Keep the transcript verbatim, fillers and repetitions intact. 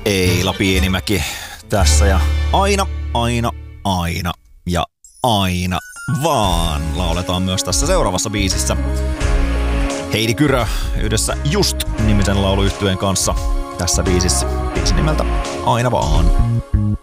Eila Pienimäki tässä ja aina, aina, aina ja aina vaan lauletaan myös tässä seuraavassa biisissä. Heidi Kyrö yhdessä Just-nimisen lauluyhtyeen kanssa tässä biisissä. Biisi nimeltä Aina vaan.